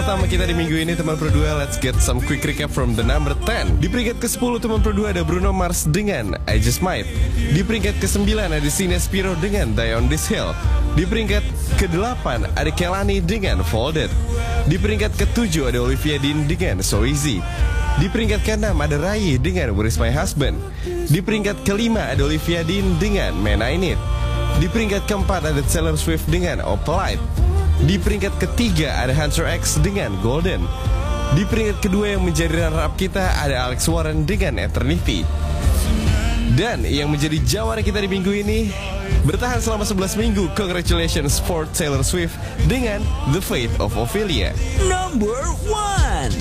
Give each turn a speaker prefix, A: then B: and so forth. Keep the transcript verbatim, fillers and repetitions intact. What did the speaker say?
A: pertama kita di minggu ini teman Pro dua. Let's get some quick recap from the number ten. Di peringkat ke sepuluh teman Pro dua ada Bruno Mars dengan I Just Might. Di peringkat ke sembilan ada Sine Spiro dengan Die on This Hill. Di peringkat ke delapan ada Kelani dengan Folded. Di peringkat ke tujuh ada Olivia Dean dengan So Easy. Di peringkat ke enam ada Rai dengan Where Is My Husband. Di peringkat ke lima ada Olivia Dean dengan Man I Need. Di peringkat keempat ada Taylor Swift dengan Opalite. Di peringkat ketiga ada Hunter X dengan Golden. Di peringkat kedua yang menjadi runner-up kita ada Alex Warren dengan Eternity. Dan yang menjadi jawara kita di minggu ini bertahan selama sebelas minggu. Congratulations for Taylor Swift dengan The Fate of Ophelia.
B: Number one.